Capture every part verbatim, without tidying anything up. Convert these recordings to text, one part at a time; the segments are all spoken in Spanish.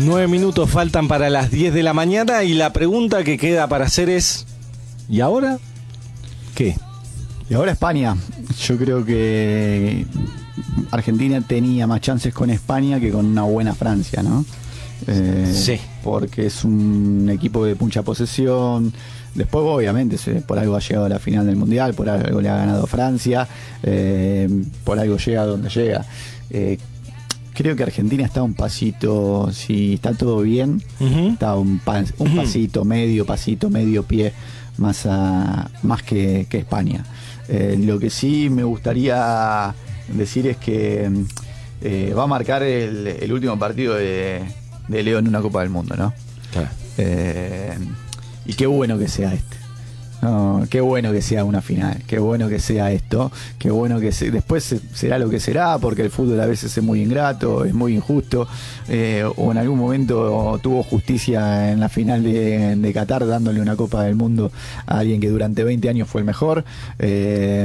Nueve minutos faltan para las diez de la mañana y la pregunta que queda para hacer es: ¿y ahora qué? Y ahora España. Yo creo que Argentina tenía más chances con España que con una buena Francia, ¿no? Eh, sí. Porque es un equipo de mucha posesión. Después, obviamente, por algo ha llegado a la final del Mundial, por algo le ha ganado Francia, eh, por algo llega a donde llega. Eh, creo que Argentina está un pasito, si está todo bien, uh-huh. está un, pa, un pasito, medio pasito, medio pie más, a, más que, que España. Eh, lo que sí me gustaría decir es que eh, va a marcar el, el último partido de, de Leo en una Copa del Mundo, ¿no? Claro. Eh, y qué bueno que sea este. No, qué bueno que sea una final, qué bueno que sea esto, qué bueno que se, después se, será lo que será, porque el fútbol a veces es muy ingrato, es muy injusto, eh, o en algún momento tuvo justicia en la final de, de Qatar dándole una Copa del Mundo a alguien que durante veinte años fue el mejor, eh,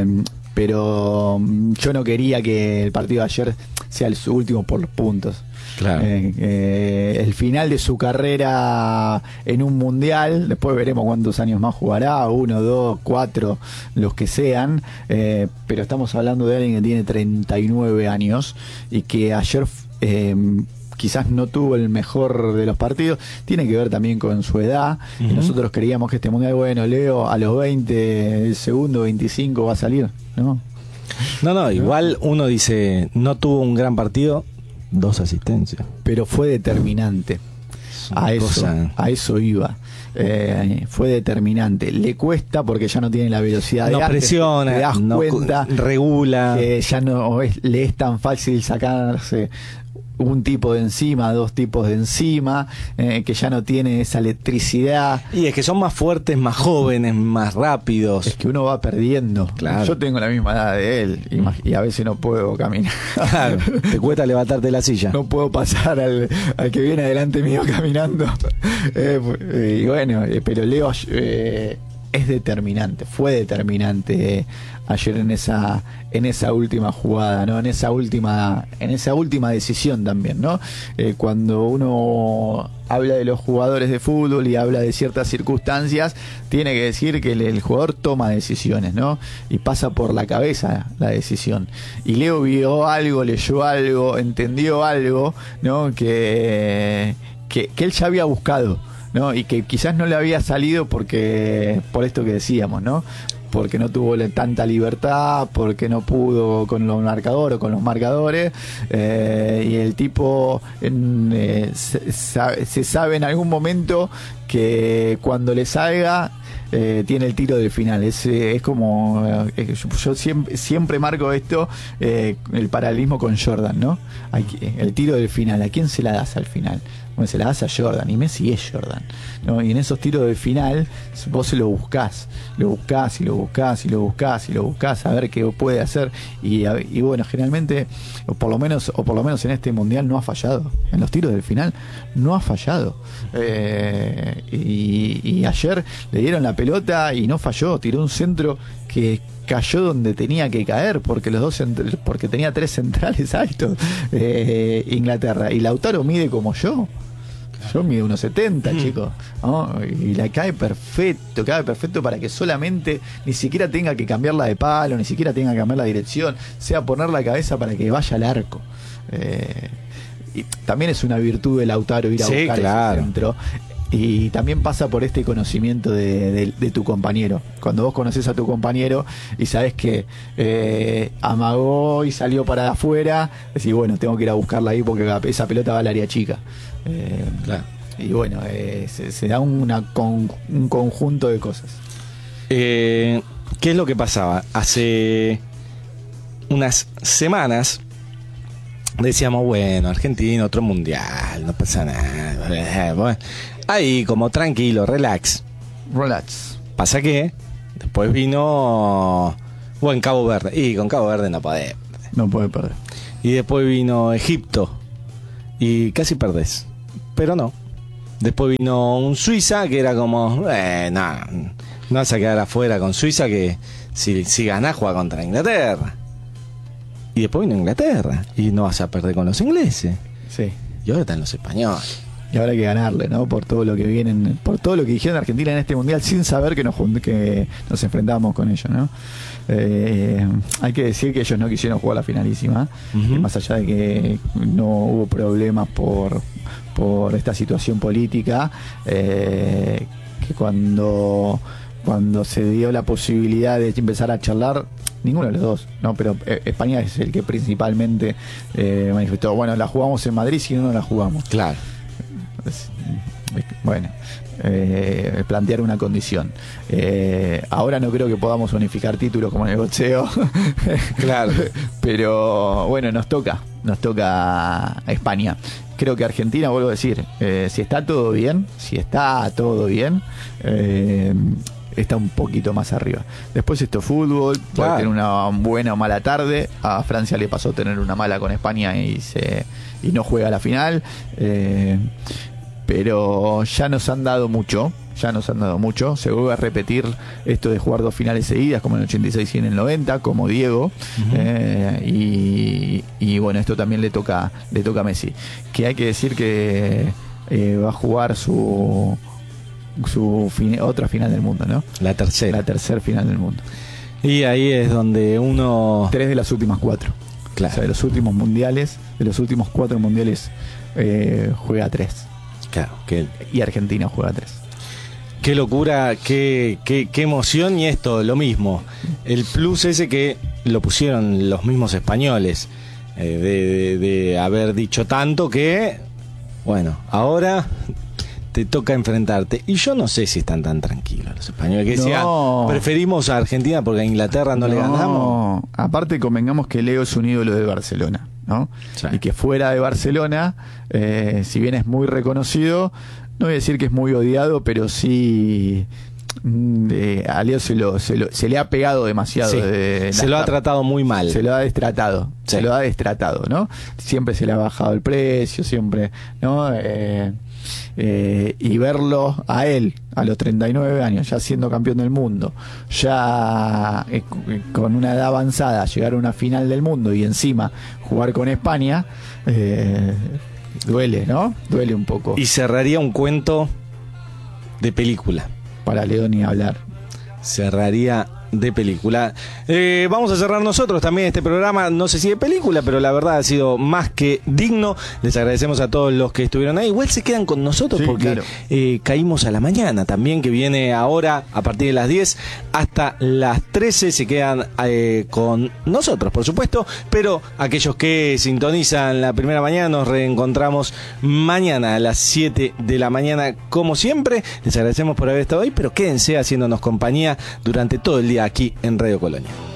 pero yo no quería que el partido de ayer sea el último por los puntos. Claro. Eh, eh, el final de su carrera en un mundial, después veremos cuántos años más jugará, uno, dos, cuatro, los que sean, eh, pero estamos hablando de alguien que tiene treinta y nueve años y que ayer eh, quizás no tuvo el mejor de los partidos, tiene que ver también con su edad. Uh-huh. Y nosotros creíamos que este mundial, bueno, Leo a los veinte, el segundo, veinticinco va a salir, ¿no? No, no, igual uno dice, no tuvo un gran partido, dos asistencias. Pero fue determinante. A eso, cosa... a eso iba. Eh, fue determinante. Le cuesta porque ya no tiene la velocidad no de antes. Presiona, te das no cuenta, regula. Que ya no es, le es tan fácil sacarse un tipo de encima, dos tipos de encima, eh, que ya no tiene esa electricidad. Y es que son más fuertes, más jóvenes, más rápidos. Es que uno va perdiendo. Claro. Yo tengo la misma edad de él y, y a veces no puedo caminar. Claro. Te cuesta levantarte de la silla. No puedo pasar al, al que viene adelante mío caminando. Eh, y bueno, eh, pero Leo eh, es determinante, fue determinante eh, ayer en esa en esa última jugada, ¿no? En esa última en esa última decisión también, ¿no? Eh, cuando uno habla de los jugadores de fútbol y habla de ciertas circunstancias, tiene que decir que el, el jugador toma decisiones, ¿no? Y pasa por la cabeza la decisión. Y Leo vio algo, leyó algo, entendió algo, ¿no? Que que, que él ya había buscado, ¿no? Y que quizás no le había salido porque por esto que decíamos, ¿no? Porque no tuvo tanta libertad, porque no pudo con los marcadores o con los marcadores, eh, y el tipo en, eh, se, sabe, se sabe en algún momento que cuando le salga eh, tiene el tiro del final. Es, es como eh, yo, yo siempre, siempre marco esto, eh, el paralelismo con Jordan, ¿no? Hay que, el tiro del final, ¿a quién se la das al final? Bueno, se la das a Jordan, y Messi es Jordan, ¿no? Y en esos tiros del final vos se lo buscás, lo buscás y lo buscás y lo buscás y lo buscás a ver qué puede hacer, y, y bueno, generalmente, o por lo menos o por lo menos en este mundial no ha fallado, en los tiros del final no ha fallado, eh, y, y ayer le dieron la pelota y no falló, tiró un centro que cayó donde tenía que caer, porque los dos porque tenía tres centrales altos, eh, Inglaterra, y Lautaro mide como yo. Yo mido unos setenta, mm. chicos, ¿no? Y la cae perfecto, cae perfecto para que solamente ni siquiera tenga que cambiarla de palo, ni siquiera tenga que cambiar la dirección, sea poner la cabeza para que vaya al arco. Eh, y también es una virtud de Lautaro ir a sí, buscar claro. ese centro. Y también pasa por este conocimiento de, de, de tu compañero. Cuando vos conoces a tu compañero y sabés que eh, amagó y salió para afuera, decís, bueno, tengo que ir a buscarla ahí porque esa pelota va al área chica. Eh, claro. Y bueno, eh, se, se da una con, un conjunto de cosas. Eh, ¿Qué es lo que pasaba? Hace unas semanas decíamos, bueno, Argentina, otro mundial, no pasa nada. Bueno, ahí, como tranquilo, relax. Relax. Pasa que después vino, bueno, Cabo Verde. Y con Cabo Verde no podés. No puede perder. Y después vino Egipto. Y casi perdés. Pero no. Después vino un Suiza que era como, eh, no, no vas a quedar afuera con Suiza, que si, si ganás juega contra Inglaterra. Y después vino Inglaterra y no vas a perder con los ingleses. Sí. Y ahora están los españoles. y ahora hay que ganarle, ¿no? Por todo lo que vienen, por todo lo que dijeron de Argentina en este mundial sin saber que nos, que nos enfrentamos con ellos, ¿no? Eh, hay que decir que ellos no quisieron jugar la finalísima, uh-huh. y más allá de que no hubo problemas por, por esta situación política, eh, que cuando, cuando se dio la posibilidad de empezar a charlar, ninguno de los dos, no, pero eh, España es el que principalmente eh, manifestó, bueno, la jugamos en Madrid, si no, no la jugamos. Claro. Es, es, bueno, eh, plantear una condición. Eh, ahora no creo que podamos unificar títulos como en el boxeo. Claro. Pero bueno, nos toca, nos toca a España. Creo que Argentina, vuelvo a decir, eh, si está todo bien, si está todo bien, eh, está un poquito más arriba. Después esto fútbol, puede claro. tener una buena o mala tarde. A Francia le pasó tener una mala con España y se y no juega la final. Eh, pero ya nos han dado mucho, ya nos han dado mucho. Se vuelve a repetir esto de jugar dos finales seguidas, como en el ochenta y seis y en el noventa, como Diego. Uh-huh. eh, y, y bueno, esto también le toca, le toca a Messi. Que hay que decir que eh, va a jugar su su fin, otra final del mundo, ¿no? La tercera. La tercera final del mundo. Y ahí es donde uno... Tres de las últimas cuatro. Claro. O sea, de los últimos mundiales, de los últimos cuatro mundiales, eh, juega tres. Claro. Que... Y Argentina juega tres. Qué locura, qué, qué, qué emoción, y esto, lo mismo. El plus ese que lo pusieron los mismos españoles, eh, de, de, de haber dicho tanto que, bueno, ahora... te toca enfrentarte. Y yo no sé si están tan tranquilos los españoles, que decían, no. preferimos a Argentina porque a Inglaterra no, no le ganamos. Aparte, convengamos que Leo es un ídolo de Barcelona, ¿no? Sí. Y que fuera de Barcelona, eh, si bien es muy reconocido, no voy a decir que es muy odiado, pero sí... Eh, a Leo se, lo, se, lo, se le ha pegado demasiado. Sí, de, se lo ha tratado muy mal. Se lo ha destratado. Sí. Se lo ha destratado, ¿no? Siempre se le ha bajado el precio, siempre, ¿no? Eh, eh, y verlo a él, a los treinta y nueve años, ya siendo campeón del mundo, ya eh, con una edad avanzada, llegar a una final del mundo y encima jugar con España, eh, duele, ¿no? Duele un poco. Y cerraría un cuento de película. Para Leo ni hablar. Cerraría de película. Eh, vamos a cerrar nosotros también este programa, no sé si de película, pero la verdad ha sido más que digno. Les agradecemos a todos los que estuvieron ahí. Igual se quedan con nosotros, sí, porque claro. eh, caímos a la mañana también, que viene ahora a partir de las diez hasta las trece. Se quedan eh, con nosotros, por supuesto, pero aquellos que sintonizan la primera mañana, nos reencontramos mañana a las siete de la mañana, como siempre. Les agradecemos por haber estado ahí, pero quédense haciéndonos compañía durante todo el día aquí en Radio Colonia.